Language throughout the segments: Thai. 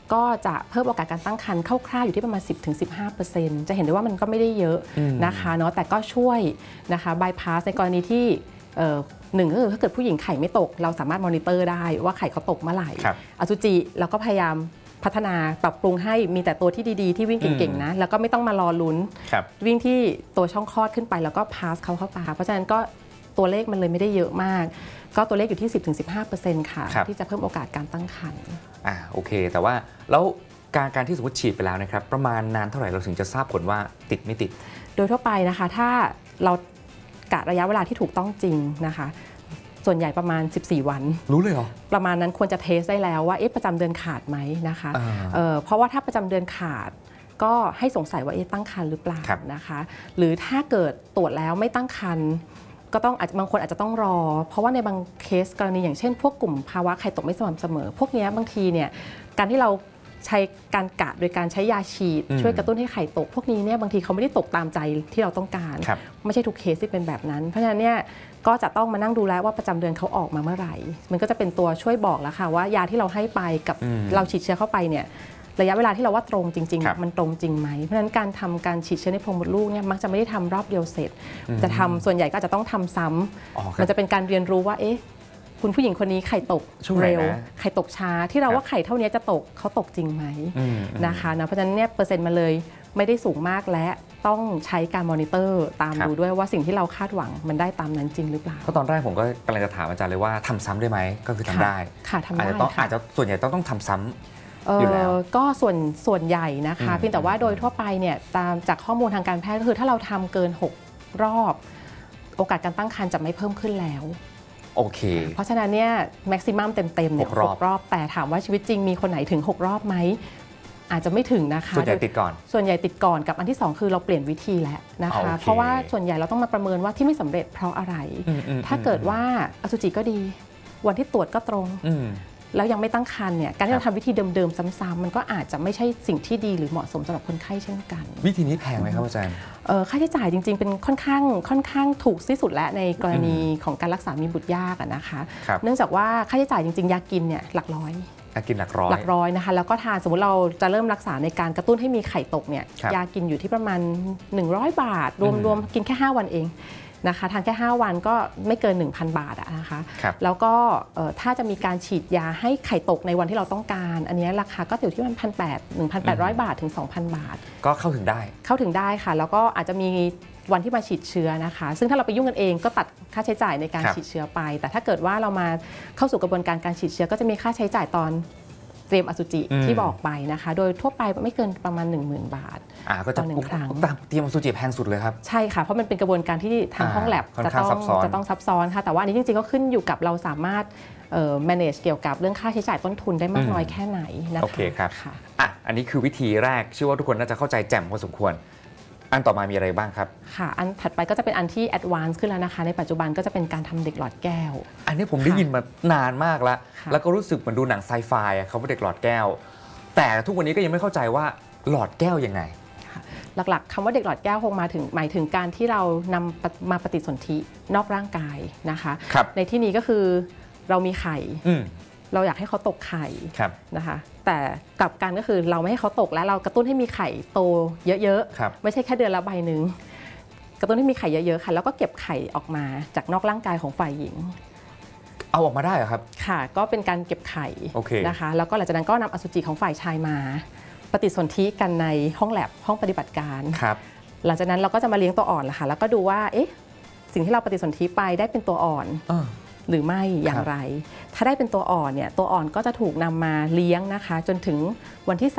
ก็จะเพิ่มโอกาสการตั้งครรภ์คร่าวๆอยู่ที่ประมาณ 10-15% จะเห็นได้ว่ามันก็ไม่ได้เยอะนะคะเนาะแต่ก็ช่วยนะคะบายพาสในกรณีที่หนึ่งก็คือถ้าเกิดผู้หญิงไข่ไม่ตกเราสามารถมอนิเตอร์ได้ว่าไข่เขาตกเมื่อไหร่อสุจิเราก็พยายามพัฒนาปรับปรุงให้มีแต่ตัวที่ดีๆที่วิ่งเก่งๆนะแล้วก็ไม่ต้องมารอลุ้นวิ่งที่ตัวช่องคลอดขึ้นไปแล้วก็พาสเข้าตาเพราะฉะนั้นก็ตัวเลขมันเลยไม่ได้เยอะมากก็ตัวเลขอยู่ที่ 10-15% ค่ะที่จะเพิ่มโอกาสการตั้งครรภ์โอเคแต่ว่าแล้วการที่สมมติฉีดไปแล้วนะครับประมาณนานเท่าไหร่เราถึงจะทราบผลว่าติดไม่ติดโดยทั่วไปนะคะถ้าเรากะระยะเวลาที่ถูกต้องจริงนะคะส่วนใหญ่ประมาณ14วันรู้เลยเหรอประมาณนั้นควรจะเทสได้แล้วว่าประจำเดือนขาดไหมนะคะเพราะว่าถ้าประจำเดือนขาดก็ให้สงสัยว่าตั้งครรภ์หรือเปล่านะคะหรือถ้าเกิดตรวจแล้วไม่ตั้งครรภ์ก็ต้องบางคนอาจจะต้องรอเพราะว่าในบางเคสกรณีอย่างเช่นพวกกลุ่มภาวะไข่ตกไม่สม่ำเสมอพวกนี้บางทีเนี่ยการที่เราใช้การกะโดยการใช้ยาฉีดช่วยกระตุ้นให้ไข่ตกพวกนี้เนี่ยบางทีเขาไม่ได้ตกตามใจที่เราต้องการไม่ใช่ทุกเคสที่เป็นแบบนั้นเพราะฉะนั้นเนี่ยก็จะต้องมานั่งดูแลว่าประจำเดือนเขาออกมาเมื่อไหร่มันก็จะเป็นตัวช่วยบอกแล้วค่ะว่ายาที่เราให้ไปกับเราฉีดเชื้อเข้าไปเนี่ยระยะเวลาที่เราว่าตรงจริงๆมันตรงจริงไหมเพราะฉะนั้นการทำการฉีดเชื้อในโพรงมดลูกเนี่ยมักจะไม่ได้ทำรอบเดียวเสร็จจะทำส่วนใหญ่ก็จะต้องทำซ้ำมันจะเป็นการเรียนรู้ว่าคุณผู้หญิงคนนี้ไข่ตกเร็วไข่ตกช้าที่เราว่าไข่เท่านี้จะตกเขาตกจริงไหมนะคะเพราะฉะนั้นเนี่ยเปอร์เซ็นต์มาเลยไม่ได้สูงมากและต้องใช้การมอนิเตอร์ตามดูด้วยว่าสิ่งที่เราคาดหวังมันได้ตามนั้นจริงหรือเปล่าเพราะตอนแรกผมก็กำลังจะถามอาจารย์เลยว่าทำซ้ำได้ไหมก็คือทำได้ค่ะทำได้อาจจะส่วนใหญ่ต้องทำซ้ำอยู่แล้วก็ส่วนใหญ่นะคะเพียงแต่ว่าโดยทั่วไปเนี่ยตามจากข้อมูลทางการแพทย์ก็คือถ้าเราทำเกิน6รอบโอกาสการตั้งครรภ์จะไม่เพิ่มขึ้นแล้วโอเคเพราะฉะนั้นเนี่ยแม็กซิมัมเต็มๆเนี่ย6 รอบแต่ถามว่าชีวิตจริงมีคนไหนถึง6 รอบไหมอาจจะไม่ถึงนะคะส่วนใหญ่ติดก่อนกับอันที่2คือเราเปลี่ยนวิธีแล้วนะคะเพราะว่าส่วนใหญ่เราต้องมาประเมินว่าที่ไม่สำเร็จเพราะอะไรถ้าเกิดว่าอสุจิก็ดีวันที่ตรวจก็ตรงแล้วยังไม่ตั้งครรภ์เนี่ยการที่เราทำวิธีเดิมๆซ้ำๆมันก็อาจจะไม่ใช่สิ่งที่ดีหรือเหมาะสมสำหรับคนไข้เช่นกันวิธีนี้แพงไหมครับอาจารย์ค่าใช้จ่ายจริงๆเป็นค่อนข้างถูกที่สุดและในกรณีของการรักษามีบุตรยากนะคะเนื่องจากว่าค่าใช้จ่ายจริงๆยากินเนี่ยหลักร้อยกินหลักร้อยนะคะแล้วก็ทานสมมติเราจะเริ่มรักษาในการกระตุ้นให้มีไข่ตกเนี่ยยากินอยู่ที่ประมาณ100 บาทรวมกินแค่5 วันเองนะคะทานแค่5 วันก็ไม่เกิน 1,000 บาทนะคะแล้วก็ถ้าจะมีการฉีดยาให้ไข่ตกในวันที่เราต้องการอันนี้ราคาก็อยู่ที่ประมาณ1,800 บาทถึง 2,000 บาทก็เข้าถึงได้ค่ะแล้วก็อาจจะมีวันที่มาฉีดเชื้อนะคะซึ่งถ้าเราไปยุ่งกันเองก็ตัดค่าใช้จ่ายในการฉีดเชื้อไปแต่ถ้าเกิดว่าเรามาเข้าสู่กระบวนการฉีดเชื้อก็จะมีค่าใช้จ่ายตอนเตรียมอสุจิที่บอกไปนะคะโดยทั่วไปไม่เกินประมาณ 10,000 บาทต่อ1 ครั้งเตรียมอสุจิแพงสุดเลยครับใช่ค่ะเพราะมันเป็นกระบวนการที่ทางห้องแลบจะต้องซับซ้อนค่ะแต่ว่าอันนี้จริงๆก็ขึ้นอยู่กับเราสามารถmanage เกี่ยวกับเรื่องค่าใช้จ่ายต้นทุนได้มากน้อยแค่ไหนนะคะโอเคครับอันนี้คือวิธีแรกเชื่อว่าทุกคนน่าจะเข้าใจแจ่มพอสมควรอันต่อมามีอะไรบ้างครับค่ะอันถัดไปก็จะเป็นอันที่ advance ขึ้นแล้วนะคะในปัจจุบันก็จะเป็นการทำเด็กหลอดแก้วอันนี้ผมได้ยินมานานมากแล้วก็รู้สึกเหมือนดูหนังไซไฟเขาว่าเด็กหลอดแก้วแต่ทุกวันนี้ก็ยังไม่เข้าใจว่าหลอดแก้วยังไงหลักๆคำว่าเด็กหลอดแก้วคงหมายถึงการที่เรานำมาปฏิสนธินอกร่างกายนะคะในที่นี้ก็คือเรามีไข่เราอยากให้เขาตกไข่นะคะแต่กลับกันก็คือเราไม่ให้เขาตกแล้วเรากระตุ้นให้มีไข่โตเยอะๆไม่ใช่แค่เดือนละใบหนึ่งกระตุ้นให้มีไข่เยอะๆค่ะแล้วก็เก็บไข่ออกมาจากนอกร่างกายของฝ่ายหญิงเอาออกมาได้เหรอครับค่ะก็เป็นการเก็บไข่นะคะแล้วก็หลังจากนั้นก็นำอสุจิของฝ่ายชายมาปฏิสนธิกันในห้องแลบห้องปฏิบัติการหลังจากนั้นเราก็จะมาเลี้ยงตัวอ่อนละค่ะแล้วก็ดูว่าสิ่งที่เราปฏิสนธิไปได้เป็นตัวอ่อนหรือไม่อย่างไรถ้าได้เป็นตัวอ่อนเนี่ยตัวอ่อนก็จะถูกนำมาเลี้ยงนะคะจนถึงวันที่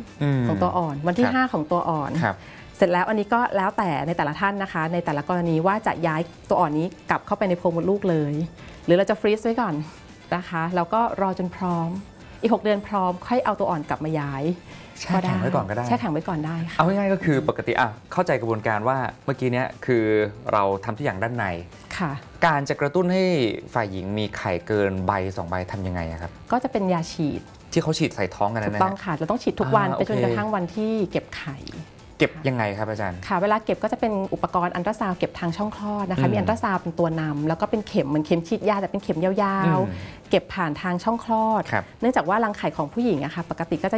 3ของตัวอ่อนวันที่5ของตัวอ่อนเสร็จแล้วอันนี้ก็แล้วแต่ในแต่ละท่านนะคะในแต่ละกรณีว่าจะย้ายตัวอ่อนนี้กลับเข้าไปในโพรงมดลูกเลยหรือเราจะฟรีซไว้ก่อนนะคะแล้วก็รอจนพร้อมอีก6 เดือนพร้อมค่อยเอาตัวอ่อนกลับมาย้ายแช่แข็งไว้ก่อนก็ได้แช่แข็งไว้ก่อนได้ค่ะเอาง่ายๆก็คือปกติเข้าใจกระบวนการว่าเมื่อกี้นี้คือเราทำทุกอย่างด้านในค่ะการจะกระตุ้นให้ฝ่ายหญิงมีไข่เกินใบ2 ใบทำยังไงครับก็จะเป็นยาฉีดที่เขาฉีดใส่ท้องกันนั่นถูกต้องค่ะเราต้องฉีดทุกวันไปจนกระทั่งวันที่เก็บไข่เก็บยังไงครับอาจารย์ค่ะเวลาเก็บก็จะเป็นอุปกรณ์อัลตราซาวด์เก็บทางช่องคลอดนะคะมีอัลตราซาวด์เป็นตัวนำแล้วก็เป็นเข็มเหมือนเข็มฉีดยาแต่เป็นเข็มยาวๆเก็บผ่านทางช่องคลอดเนื่องจากว่ารังไข่ของผู้หญิงอะค่ะปกติก็จะ